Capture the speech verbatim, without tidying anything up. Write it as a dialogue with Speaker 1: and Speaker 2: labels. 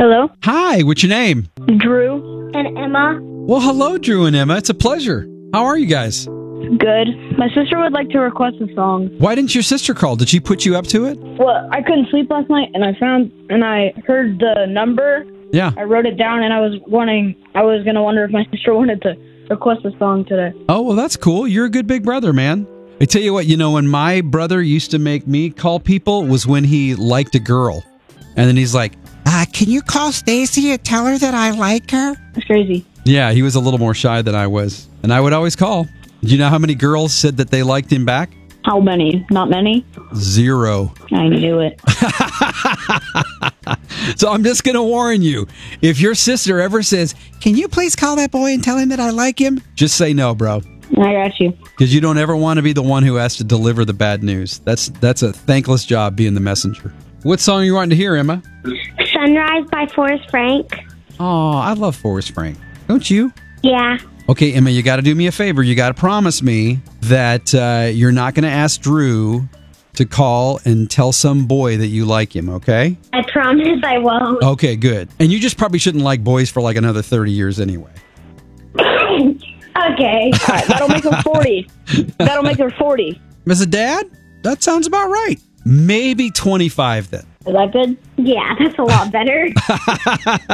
Speaker 1: Hello?
Speaker 2: Hi, what's your name?
Speaker 1: Drew and Emma.
Speaker 2: Well, hello, Drew and Emma. It's a pleasure. How are you guys?
Speaker 1: Good. My sister would like to request a song.
Speaker 2: Why didn't your sister call? Did she put you up to it?
Speaker 1: Well, I couldn't sleep last night, and I found and I heard the number.
Speaker 2: Yeah.
Speaker 1: I wrote it down, and I was wanting. I was gonna wonder if my sister wanted to request a song today.
Speaker 2: Oh, well, that's cool. You're a good big brother, man. I tell you what, you know, when my brother used to make me call people was when he liked a girl. And then he's like,
Speaker 3: Uh, can you call Stacy and tell her that I like her?
Speaker 1: That's crazy.
Speaker 2: yeah, he was a little more shy than I was. And I would always call. Do you know how many girls said that they liked him back?
Speaker 1: How many? Not many?
Speaker 2: Zero.
Speaker 1: I knew it.
Speaker 2: So I'm just going to warn you. If your sister ever says,
Speaker 3: Can you please call that boy and tell him that I like him?
Speaker 2: just say no, bro.
Speaker 1: I got you.
Speaker 2: Because you don't ever want to be the one who has to deliver the bad news. That's that's a thankless job being the messenger. What song are you wanting to hear, Emma?
Speaker 4: Sunrise by Forrest Frank.
Speaker 2: Oh, I love Forrest Frank. Don't you?
Speaker 4: Yeah.
Speaker 2: Okay, Emma, you got to do me a favor. You got to promise me that uh, you're not going to ask Drew to call and tell some boy that you like him, okay?
Speaker 4: I promise I won't.
Speaker 2: Okay, good. And you just probably shouldn't like boys for like another thirty years anyway.
Speaker 4: Okay.
Speaker 1: All right, that'll make her forty. That'll make her forty.
Speaker 2: As a dad, that sounds about right. Maybe twenty-five then.
Speaker 1: Is that good?
Speaker 4: Yeah, that's a lot better.